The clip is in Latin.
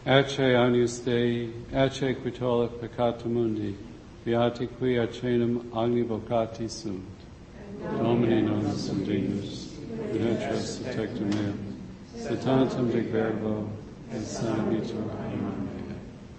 Ecce agnus Dei, ecce qui tollit peccata mundi, beati qui acenum agni vocati sunt. Domini non sum dignus, penetras tectum meum, sed tantum de verbo, et sanabitur. Amen.